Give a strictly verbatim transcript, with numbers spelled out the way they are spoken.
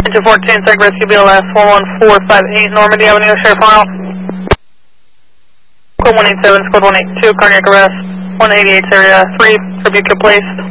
Engine fourteen, Tech Rescue B L S one one four five eight, Normandy Avenue, share file. Code one eight seven, code one eight two, cardiac arrest, one eighty-eight area three, Tribuca placed.